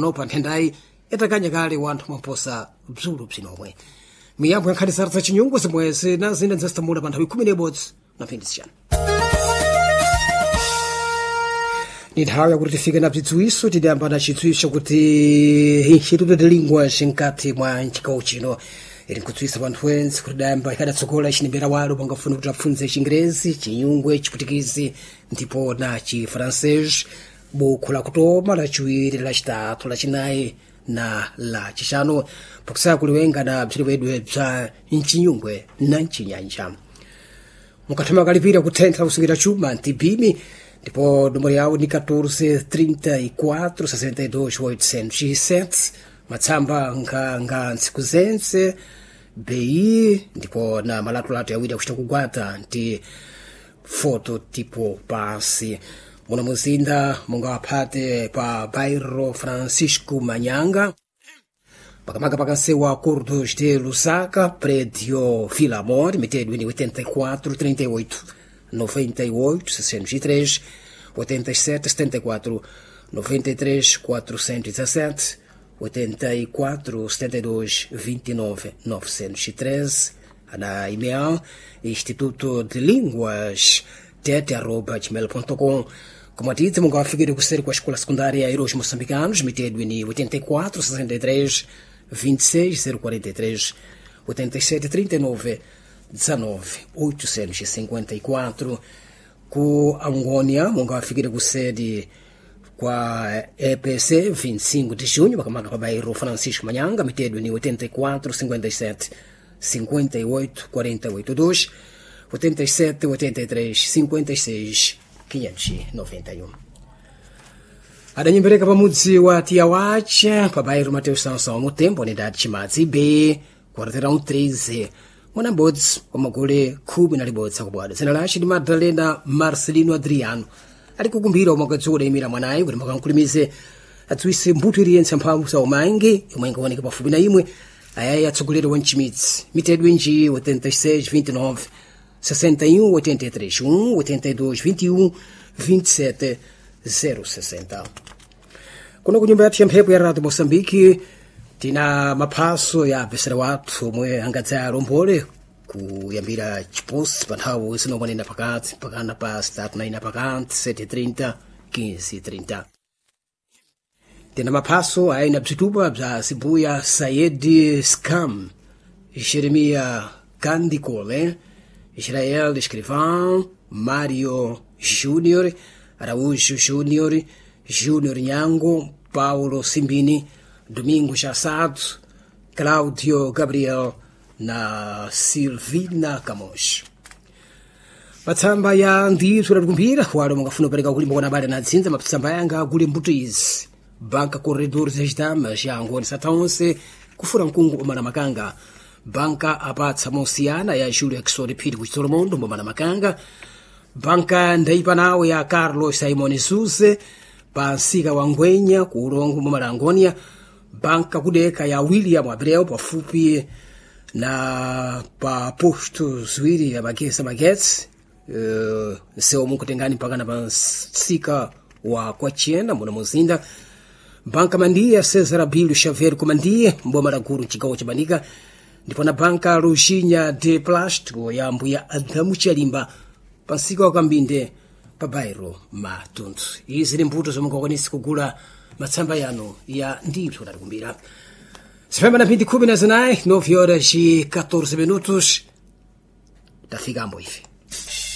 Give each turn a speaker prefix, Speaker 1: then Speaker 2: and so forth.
Speaker 1: nopa nthendayi yatakanya kale wanthu mwamposa bzulu bzinomwe miyambo ya nkhani za chinyungu zimwe zina zina zazitamula pa nthawi 11 na 26 ni nthawi yakuti tifike na bzidziwiso tidayamba na chidziwiso kuti instituto de linguas nkati mwa nchikawu chino ili nkudziwisa panthu wense kuti dayamba ikadatsogolo chinembera walo pangafuna kuti apfunze chingerezi chinyungwe chiputikizi ndipo na chifrancês buku la kutoma lachiwiri lachitatu lachinayi na lachixanu pakusaya kuliwenga na bzilibwedwe bza mchinyungwe na mchinyanja mukathoma kalipira kutentha kusungira chuma ntibimi ndipo numero yawo ni 1434 matsamba nga ntsiku zense BI ndipo na malatulatu yawiri akuchita kugwata nti foto tipo pasi muna muzinda mungawaphate pa bairro Francisco Manyanga pakamaka pakansewa Cordos de Lusaka prédio Vila Amor mitedwe ni 84 38 98 603 87 74 93 417 84 72 29 913 ana email Instituto de Linguas tete@gmail.com como atite mungawafikire kuseri kwa escola secundária Heróis Moçambicanos mitedwe ni 84 63 26 043 87 39 19 854 ku Angônia mungawafikire kuseri kwa EPC 25 de junho pakamaka pa bairro Francisco Manyanga mitedwe ni 84 57 58 48 2 87 83 56 591 adanyembereka pamudzi wa Tiawacha pa bairro Mateus Sansão mutembo ni dati chimadzi B quarteirão 13 mwanambodzi wa magole 10 akubwada dzina lace ndi Madalena Marcelino Adriano ali kukumbira umakadzola imira mwanayi kuti makankhulimize adziwise mbuto iliyense mphamvu za umangi yomwe ingaoneka pafupi na imwe ayayi atsogoleri wa mchimitsi mitedwe nji 86 29 61 83 1 82 21 27 060 kuno kunyumba yathu ya mphepo ya Radio Moçambique tina maphaso ya abvesera wathu omwe angadzaya alombole kuyambira chiposi pa nthawi zinomwanena pakati pakana pa 3 pakati 7:30 15:30 tina maphaso ayina bzitupa bza Zibuya Sayedi Scam Jeremia Candicole Israel Escrivão Mário Júnior Araújo Júnior Júnior Nhango Paulo Simbini Domingo Chassado Cláudio Gabriel na Silvina Camões matsamba ya ndithu latikumbira walo mungafuna kupereka kulimba kwa nabale na dzinza matsamba yanga agule mbuto izi Banca Corredores das Damas ya Angoni Satonse kufura mkungu umana makanga Banca apatsa mosiyana ya Júlio Exori Phiri kuchitolo mondo mbomana makanga Banca ndaipanawo ya Carlos Simon Suze pa nsika wa Ngwenya ku ulongo mbomana Angonia Banca kudeka ya William Abreu pafupi na pa posto ziwiri ya Magets sewo mukutengani pakana pa nsika wa Kwachena muna muzinda Banca Mandia Cesar Abílio Xavier Comandia mbomana guru chigawo chabanika ndipo na Banca Luxinha de Plástico ya mbuya Adamu Chalimba pa nsika wa Kambinde pa bairro Matundu izi ndi mbuto zomwe mungakwanisa kugula matsamba yano ya ndithu latikumbira Sifema na 10:19 9 horas e 14 minutos tafikambo ife